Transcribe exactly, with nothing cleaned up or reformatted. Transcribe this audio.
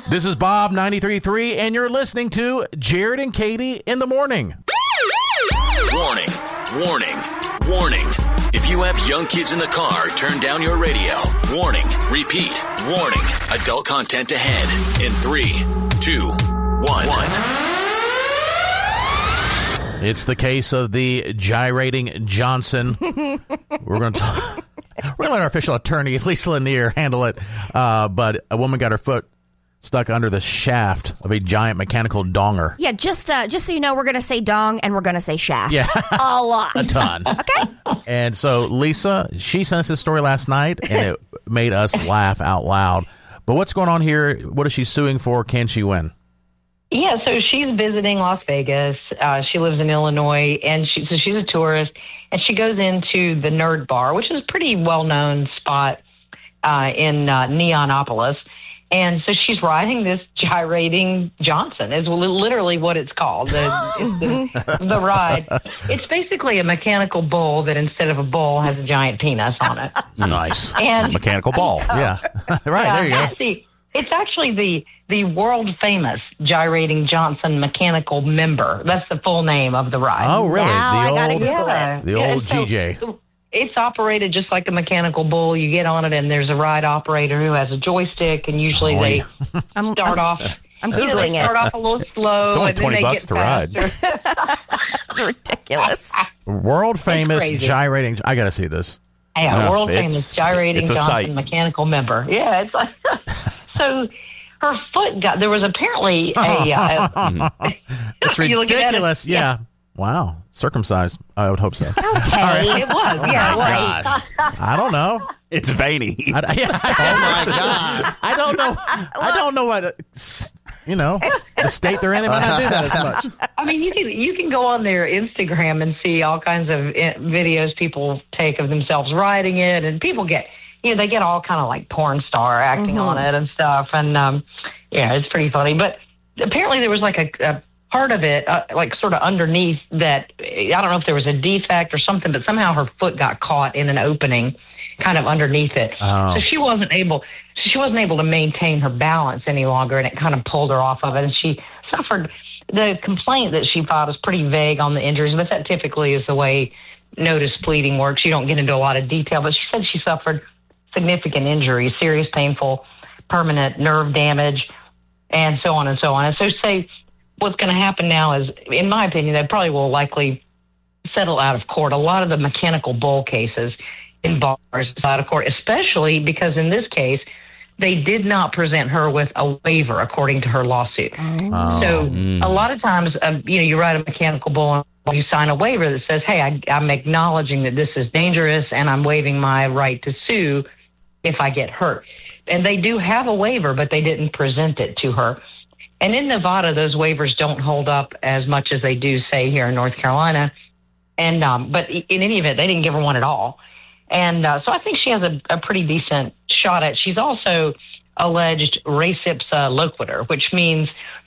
This is Bob ninety-three point three, and you're listening to Jared and Katie in the morning. Warning, warning, warning. If you have young kids in the car, turn down your radio. Warning, repeat, warning. Adult content ahead in three, two, one. It's the case of the gyrating Johnson. We're going to talk. We're going to let our official attorney, Lisa Lanier, handle it. Uh, but a woman got her foot stuck under the shaft of a giant mechanical donger. Yeah, just uh, just so you know, we're going to say dong and we're going to say shaft. Yeah. A lot. A ton. Okay. And so Lisa, she sent us this story last night, and it made us laugh out loud. But what's going on here? What is she suing for? Can she win? Yeah, so she's visiting Las Vegas. Uh, she lives in Illinois, and she, so she's a tourist, and she goes into the Nerd Bar, which is a pretty well-known spot uh, in uh, Neonopolis. And so she's riding this gyrating Johnson, is literally what it's called, the, the, the ride. It's basically a mechanical bull that instead of a bull has a giant penis on it. Nice. And, mechanical ball. Uh, yeah. Right, yeah, there you go. See, it's actually the the world-famous gyrating Johnson mechanical member. That's the full name of the ride. Oh, really? Now the I old, gotta Google yeah. it. the Yeah, old so- G J. It's operated just like a mechanical bull. You get on it, and there's a ride operator who has a joystick, and usually Oh, they yeah. I'm, start I'm, off. I'm you know, Googling they it. start off a little slow. It's only and then twenty they bucks get to ride. faster. It's ridiculous. World famous crazy. gyrating. I got to see this. Yeah, Yeah, world it's- famous gyrating it's a Johnson sight. mechanical member. Yeah, it's like so. Her foot got. There was apparently a. Uh, It's you look at it, ridiculous. Yeah. Wow. Circumcised. I would hope so. Okay. it was. Yeah, it was. God. I don't know. It's veiny. I, yes. Oh my God! I don't know. I don't know what uh, you know. The state they're in, they might not do that as much. I mean, you can you can go on their Instagram and see all kinds of uh, videos people take of themselves riding it, and people get you know they get all kind of like porn star acting Mm-hmm. on it and stuff, and um, yeah, it's pretty funny. But apparently there was like a, a part of it, uh, like sort of underneath that. I don't know if there was a defect or something, but somehow her foot got caught in an opening, kind of underneath it. Oh. So she wasn't able. So she wasn't able to maintain her balance any longer, and it kind of pulled her off of it, and she suffered. The complaint that she filed is pretty vague on the injuries, but that typically is the way notice pleading works. You don't get into a lot of detail, but she said she suffered significant injuries, serious, painful, permanent nerve damage, and so on and so on. And so say what's going to happen now is, in my opinion, they probably will likely settle out of court. A lot of the mechanical bull cases in bars out of court, especially because in this case, they did not present her with a waiver according to her lawsuit. Oh. So a lot of times, um, you know, you ride a mechanical bull and you sign a waiver that says, hey, I, I'm acknowledging that this is dangerous and I'm waiving my right to sue if I get hurt. And they do have a waiver, but they didn't present it to her. And in Nevada, those waivers don't hold up as much as they do, say, here in North Carolina. And um, but in any event, they didn't give her one at all. And uh, so I think she has a, a pretty decent shot at. She's also alleged res ipsa loquitur, which means